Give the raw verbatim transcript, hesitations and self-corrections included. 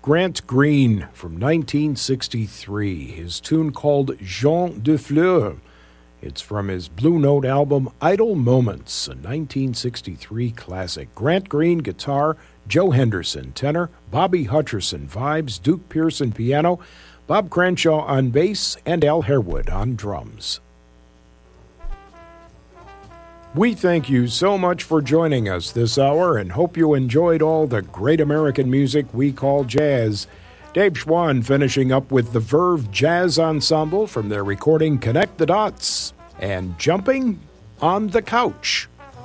Grant Green from nineteen sixty-three, his tune called Jean de Fleur. It's from his Blue Note album Idle Moments, a nineteen sixty-three classic. Grant Green, guitar, Joe Henderson, tenor, Bobby Hutcherson, vibes, Duke Pearson, piano, Bob Crenshaw on bass, and Al Harewood on drums. We thank you so much for joining us this hour and hope you enjoyed all the great American music we call jazz. Dave Schwann finishing up with the Verve Jazz Ensemble from their recording Connect the Dots and Jumping on the Couch.